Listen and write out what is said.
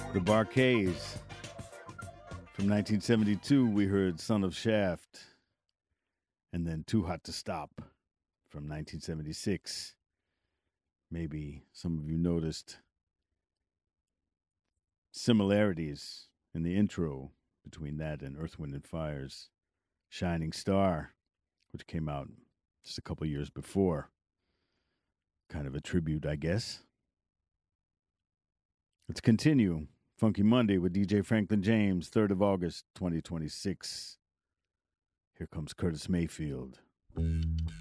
The Bar-Kays. From 1972, we heard Son of Shaft. And then Too Hot to Stop from 1976. Maybe some of you noticed similarities in the intro between that and Earth, Wind, and Fire's Shining Star, which came out just a couple years before. Kind of a tribute, I guess. Let's continue. Funky Monday with DJ Franklin James, 3rd of August, 2026. Here comes Curtis Mayfield.